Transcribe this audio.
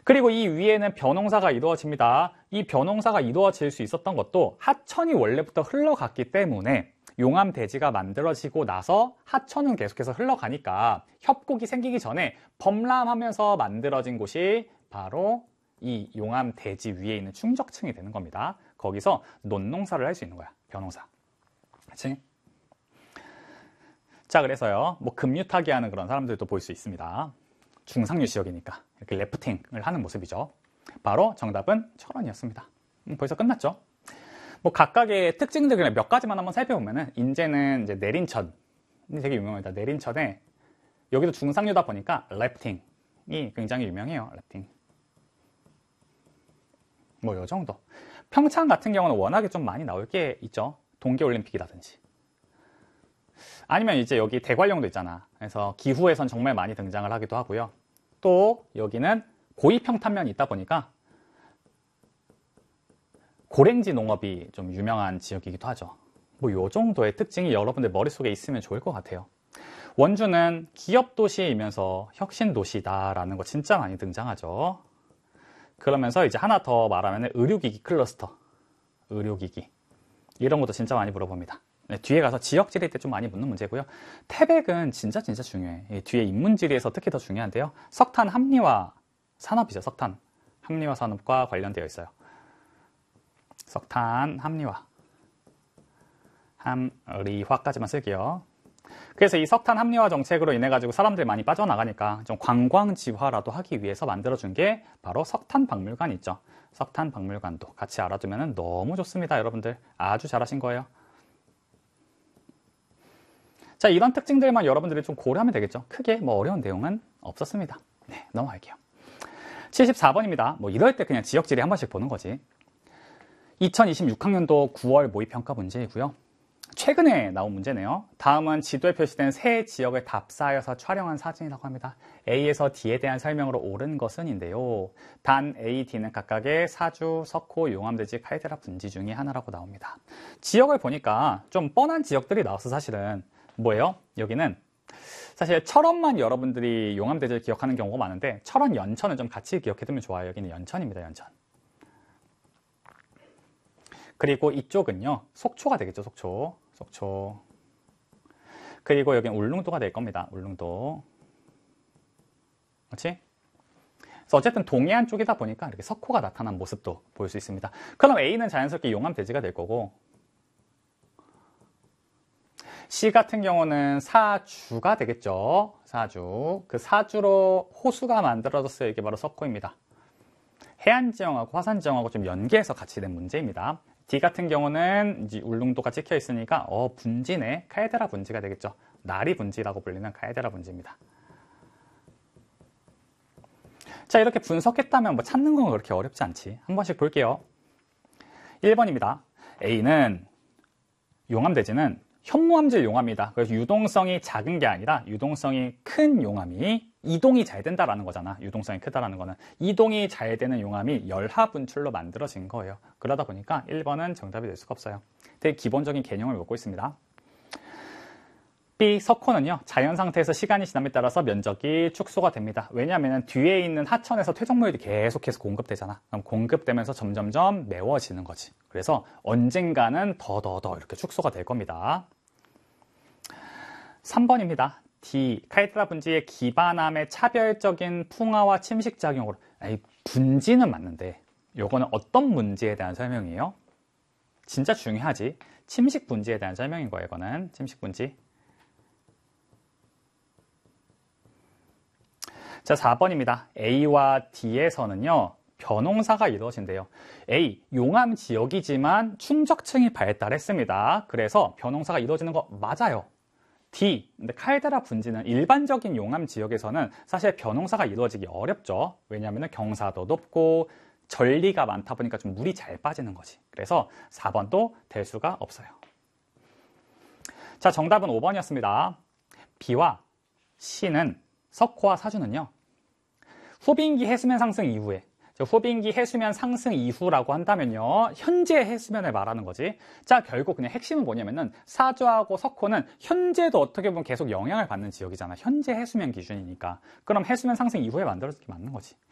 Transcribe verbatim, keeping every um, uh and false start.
그리고 이 위에는 변홍사가 이루어집니다. 이 변홍사가 이루어질 수 있었던 것도 하천이 원래부터 흘러갔기 때문에 용암대지가 만들어지고 나서 하천은 계속해서 흘러가니까 협곡이 생기기 전에 범람하면서 만들어진 곳이 바로 이 용암대지 위에 있는 충적층이 되는 겁니다. 거기서 논농사를 할 수 있는 거야. 변홍사. 그렇지? 자, 그래서요. 뭐 급류 타기 하는 그런 사람들도 볼 수 있습니다. 중상류 지역이니까 이렇게 래프팅을 하는 모습이죠. 바로 정답은 철원이었습니다. 음, 벌써 끝났죠? 뭐 각각의 특징들 그냥 몇 가지만 한번 살펴보면은 인제는 이제 내린천 되게 유명합니다. 내린천에 여기도 중상류다 보니까 래프팅이 굉장히 유명해요. 래프팅. 뭐 요 정도. 평창 같은 경우는 워낙에 좀 많이 나올 게 있죠. 동계올림픽이라든지. 아니면 이제 여기 대관령도 있잖아. 그래서 기후에선 정말 많이 등장을 하기도 하고요. 또 여기는 고위평탄면이 있다 보니까 고랭지 농업이 좀 유명한 지역이기도 하죠. 뭐 요 정도의 특징이 여러분들 머릿속에 있으면 좋을 것 같아요. 원주는 기업도시이면서 혁신도시다라는 거 진짜 많이 등장하죠. 그러면서 이제 하나 더 말하면 의료기기 클러스터. 의료기기. 이런 것도 진짜 많이 물어봅니다. 네, 뒤에 가서 지역 지리 때 좀 많이 묻는 문제고요. 태백은 진짜 진짜 중요해. 예, 뒤에 인문지리에서 특히 더 중요한데요. 석탄 합리화 산업이죠. 석탄 합리화 산업과 관련되어 있어요. 석탄 합리화. 함리화까지만 쓸게요. 그래서 이 석탄 합리화 정책으로 인해 가지고 사람들이 많이 빠져나가니까 좀 관광지화라도 하기 위해서 만들어준 게 바로 석탄 박물관 있죠. 석탄 박물관도 같이 알아두면 너무 좋습니다. 여러분들 아주 잘하신 거예요. 자, 이런 특징들만 여러분들이 좀 고려하면 되겠죠. 크게 뭐 어려운 내용은 없었습니다. 네, 넘어갈게요. 칠십사 번입니다. 뭐 이럴 때 그냥 지역지리 한 번씩 보는 거지. 이천이십육 학년도 구월 모의평가 문제이고요. 최근에 나온 문제네요. 다음은 지도에 표시된 세 지역을 답사하여서 촬영한 사진이라고 합니다. A에서 D에 대한 설명으로 옳은 것은 인데요. 단 A, D는 각각의 사주, 석호, 용암대지, 칼데라 분지 중에 하나라고 나옵니다. 지역을 보니까 좀 뻔한 지역들이 나왔어. 사실은 뭐예요? 여기는 사실 철원만 여러분들이 용암대지를 기억하는 경우가 많은데 철원 연천은 좀 같이 기억해두면 좋아요. 여기는 연천입니다. 연천. 그리고 이쪽은요, 속초가 되겠죠. 속초. 속초. 그리고 여기는 울릉도가 될 겁니다. 울릉도. 그렇지? 그래서 어쨌든 동해안 쪽이다 보니까 이렇게 석호가 나타난 모습도 볼 수 있습니다. 그럼 A는 자연스럽게 용암대지가 될 거고, C 같은 경우는 사주가 되겠죠. 사주. 그 사주로 호수가 만들어졌어요. 이게 바로 석호입니다. 해안지형하고 화산지형하고 좀 연계해서 같이 된 문제입니다. D 같은 경우는 이제 울릉도가 찍혀 있으니까 어 분지네. 칼데라 분지가 되겠죠. 나리 분지라고 불리는 칼데라 분지입니다. 자, 이렇게 분석했다면 뭐 찾는 건 그렇게 어렵지 않지. 한 번씩 볼게요. 일 번입니다. A는 용암대지는 현무암질 용암이다. 그래서 유동성이 작은 게 아니라 유동성이 큰 용암이 이동이 잘 된다라는 거잖아. 유동성이 크다라는 거는 이동이 잘 되는 용암이 열하 분출로 만들어진 거예요. 그러다 보니까 일 번은 정답이 될 수가 없어요. 되게 기본적인 개념을 묻고 있습니다. B, 석호는요, 자연 상태에서 시간이 지남에 따라서 면적이 축소가 됩니다. 왜냐하면 뒤에 있는 하천에서 퇴적물이 계속해서 공급되잖아. 그럼 공급되면서 점점점 메워지는 거지. 그래서 언젠가는 더 더 더 이렇게 축소가 될 겁니다. 삼 번입니다. D, 칼데라 분지의 기반암의 차별적인 풍화와 침식작용으로. 아니, 분지는 맞는데 요거는 어떤 문제에 대한 설명이에요? 진짜 중요하지. 침식 분지에 대한 설명인 거예요. 이거는 침식 분지. 자, 사 번입니다. A와 D에서는요, 변홍사가 이루어진대요. A, 용암 지역이지만 충적층이 발달했습니다. 그래서 변홍사가 이루어지는 거 맞아요. D, 근데 칼데라 분지는 일반적인 용암 지역에서는 사실 변홍사가 이루어지기 어렵죠. 왜냐하면 경사도 높고 전리가 많다 보니까 좀 물이 잘 빠지는 거지. 그래서 사 번도 될 수가 없어요. 자, 정답은 오 번이었습니다. B와 C는 석호와 사주는요, 후빙기 해수면 상승 이후에, 후빙기 해수면 상승 이후라고 한다면요, 현재 해수면을 말하는 거지. 자, 결국 그냥 핵심은 뭐냐면은 사주하고 석호는 현재도 어떻게 보면 계속 영향을 받는 지역이잖아. 현재 해수면 기준이니까. 그럼 해수면 상승 이후에 만들어지게 맞는 거지.